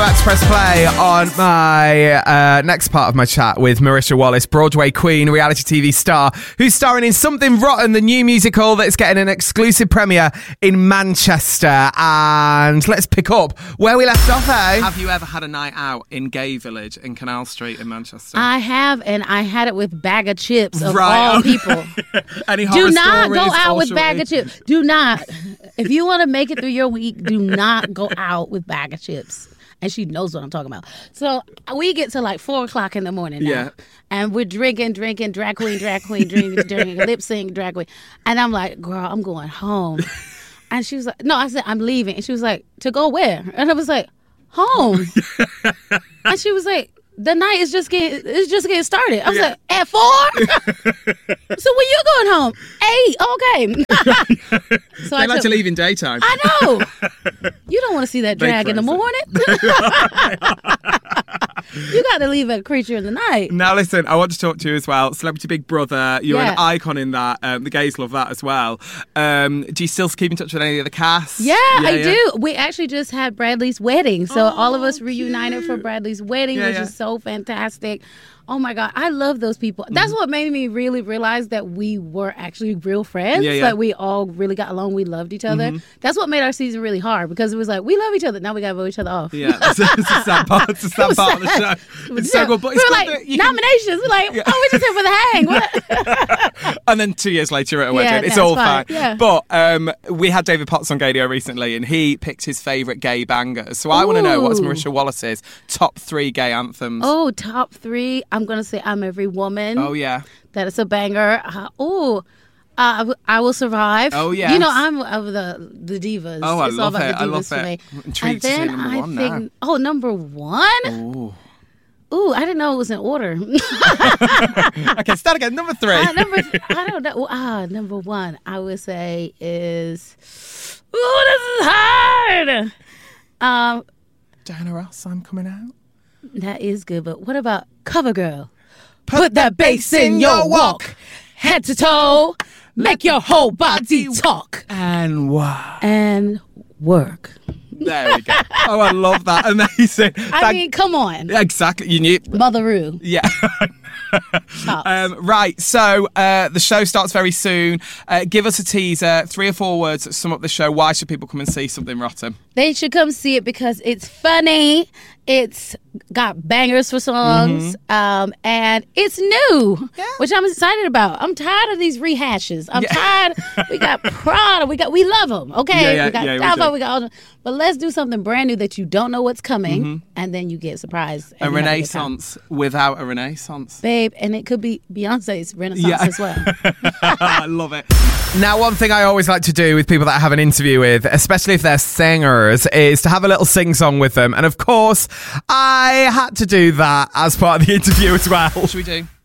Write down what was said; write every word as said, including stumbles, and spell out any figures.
about to press play on my uh, next part of my chat with Marisha Wallace, Broadway queen, reality T V star, who's starring in Something Rotten, the new musical that's getting an exclusive premiere in Manchester. And let's pick up where we left off, eh? Have you ever had a night out in Gay Village in Canal Street in Manchester? I have, and I had it with Bag of Chips of right. all people. Any horror Do not stories, go out with shorty? Bag of Chips. Do not. If you want to make it through your week, do not go out with Bag of Chips. And she knows what I'm talking about. So we get to like four o'clock in the morning now. Yeah. And we're drinking, drinking, drag queen, drag queen, drinking, drinking, lip sync, drag queen. And I'm like, girl, I'm going home. And she was like, no, I said, I'm leaving. And she was like, to go where? And I was like, home. And she was like, the night is just getting it's just getting started. I was Yeah. like, at four? So when you going home? Eight, okay. So They I like took, to leave in daytime. I know. You don't want to see that They drag in the crazy. morning. You got to leave a creature in the night. Now listen, I want to talk to you as well. Celebrity Big Brother, you're Yeah. an icon in that. Um, the gays love that as well. Um, do you still keep in touch with any of the cast? Yeah, I do. We actually just had Bradley's wedding. So Oh, all of us reunited cute. for Bradley's wedding, Yeah, which yeah. is so fantastic. Oh my God, I love those people. That's what made me really realize that we were actually real friends. Yeah, yeah. Like we all really got along. We loved each other. That's what made our season really hard because it was like, we love each other. Now we got to vote each other off. Yeah, it's, it's a sad part, it's a sad was part of the sad. show. It's so good, but we it's were good like, that you can- nominations. We're like, oh, we just here for the hang. What? And then two years later at a Yeah, wedding. It's that's all fine. fine. Yeah. But um, we had David Potts on Gadio recently and he picked his favourite gay bangers. So I want to know, what's Ooh. Marisha Wallace's top three gay anthems? Oh, top three. I'm going to say I'm Every Woman. Oh, yeah. That is a banger. Uh, oh, uh, I w- I Will Survive. Oh, You yes. know, I'm of the the divas. Oh, I it's all love about it. the I divas love for it. me. I'm And intrigued to see then number I one think, now. oh, number one? Ooh. Ooh, I didn't know it was in order. Okay, start again. Number three. uh, number, I don't know. Ah, number one, I would say is, ooh, this is hard. Um, Diana Ross, I'm coming out. that is good, but what about CoverGirl? Put that bass in your walk, head to toe, make your whole body talk And wow. and work. There we go. Oh, I love that. Amazing. I Thank- mean, come on, Exactly. You knew. Motheroo. Yeah. um, right. So uh, the show starts very soon. Uh, give us a teaser, three or four words that sum up the show. Why should people come and see Something Rotten? They should come see it because it's funny. It's got bangers for songs, um, and it's new, Yeah. which I'm excited about. I'm tired of these rehashes. I'm Yeah. tired. We got Prada. We got. We love them. Okay, Yeah, yeah, we got yeah, we Java. do. We, got all. The, but let's do something brand new that you don't know what's coming, and then you get surprised. A and you have good time. renaissance without a renaissance. Babe, and it could be Beyonce's Renaissance Yeah. as well. I love it. Now, one thing I always like to do with people that I have an interview with, especially if they're singers, is to have a little sing-song with them. And of course, I had to do that as part of the interview as well. What should we do?